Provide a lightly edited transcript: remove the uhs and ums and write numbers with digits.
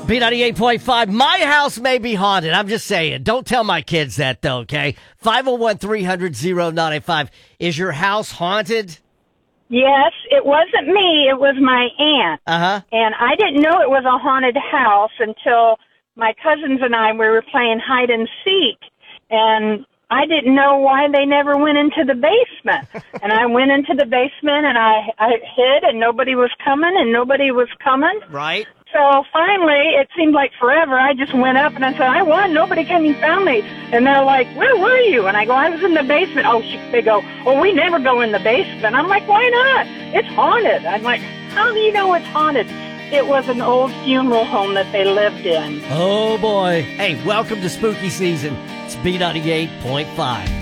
B98.5, my house may be haunted. I'm just saying. Don't tell my kids that, though, okay? 501-300-0985. Is your house haunted? Yes, it wasn't me. It was my aunt. Uh-huh. And I didn't know it was a haunted house until my cousins and I, we were playing hide and seek. And I didn't know why they never went into the basement. And I went into the basement and I hid and nobody was coming. Right. So finally, it seemed like forever. I just went up and I said, I won. Nobody came and found me. And they're like, where were you? And I go, I was in the basement. They go, well, we never go in the basement. I'm like, why not? It's haunted. I'm like, how do you know it's haunted? It was an old funeral home that they lived in. Oh, boy. Hey, welcome to spooky season. It's B98.5.